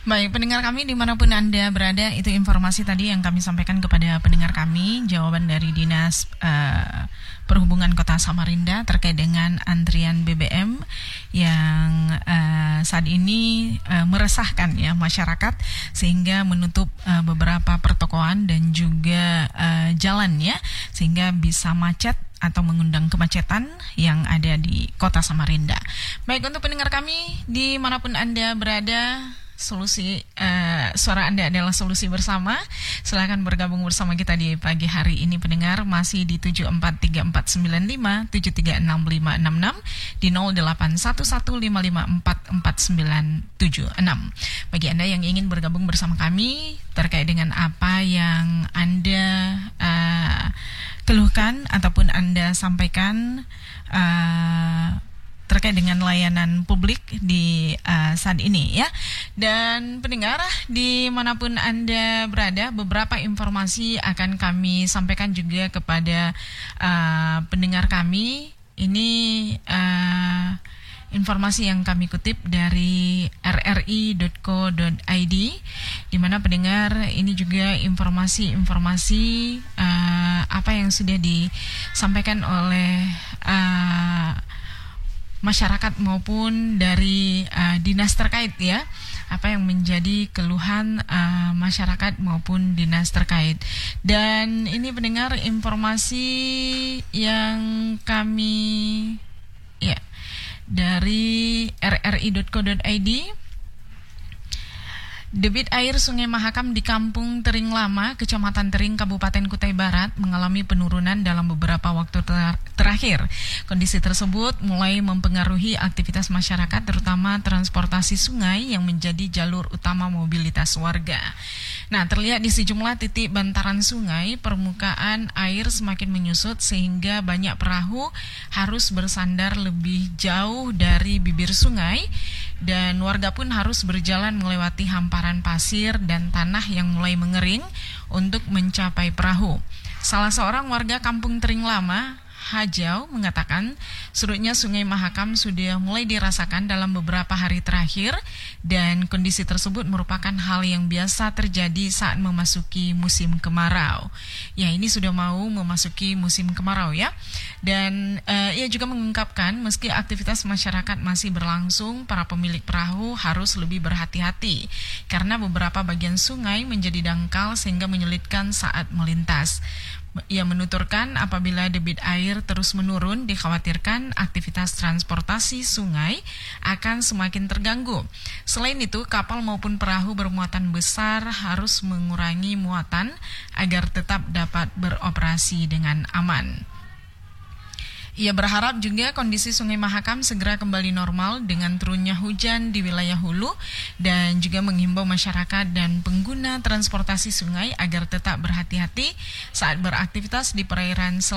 Baik, pendengar kami dimanapun Anda berada, itu informasi tadi yang kami sampaikan kepada pendengar kami, jawaban dari Dinas Perhubungan Kota Samarinda terkait dengan antrian BBM yang saat ini meresahkan ya masyarakat sehingga menutup beberapa pertokoan dan juga jalan ya, sehingga bisa macet atau mengundang kemacetan yang ada di Kota Samarinda. Baik, untuk pendengar kami dimanapun Anda berada, solusi suara Anda adalah solusi bersama. Silakan bergabung bersama kita di pagi hari ini pendengar, masih di 743495 736566 di 0811554496. Bagi Anda yang ingin bergabung bersama kami terkait dengan apa yang Anda keluhkan ataupun Anda sampaikan terkait dengan layanan publik di saat ini ya. Dan pendengar dimanapun Anda berada, beberapa informasi akan kami sampaikan juga kepada pendengar kami. Ini informasi yang kami kutip dari rri.co.id, di mana pendengar ini juga informasi-informasi apa yang sudah disampaikan oleh masyarakat maupun dari dinas terkait ya, apa yang menjadi keluhan masyarakat maupun dinas terkait. Dan ini pendengar informasi yang kami ya dari rri.co.id. Debit air Sungai Mahakam di Kampung Tering Lama, Kecamatan Tering, Kabupaten Kutai Barat mengalami penurunan dalam beberapa waktu terakhir. Kondisi tersebut mulai mempengaruhi aktivitas masyarakat, terutama transportasi sungai yang menjadi jalur utama mobilitas warga. Nah, terlihat di sejumlah titik bantaran sungai, permukaan air semakin menyusut sehingga banyak perahu harus bersandar lebih jauh dari bibir sungai, dan warga pun harus berjalan melewati hamparan pasir dan tanah yang mulai mengering untuk mencapai perahu. Salah seorang warga Kampung Tering Lama, Hajau, mengatakan surutnya Sungai Mahakam sudah mulai dirasakan dalam beberapa hari terakhir dan kondisi tersebut merupakan hal yang biasa terjadi saat memasuki musim kemarau. Ya, ini sudah mau memasuki musim kemarau ya. Dan ia juga mengungkapkan meski aktivitas masyarakat masih berlangsung, para pemilik perahu harus lebih berhati-hati karena beberapa bagian sungai menjadi dangkal sehingga menyulitkan saat melintas. Ia menuturkan apabila debit air terus menurun, dikhawatirkan aktivitas transportasi sungai akan semakin terganggu. Selain itu, kapal maupun perahu bermuatan besar harus mengurangi muatan agar tetap dapat beroperasi dengan aman. Ia berharap juga kondisi Sungai Mahakam segera kembali normal dengan turunnya hujan di wilayah hulu, dan juga menghimbau masyarakat dan pengguna transportasi sungai agar tetap berhati-hati saat beraktivitas di perairan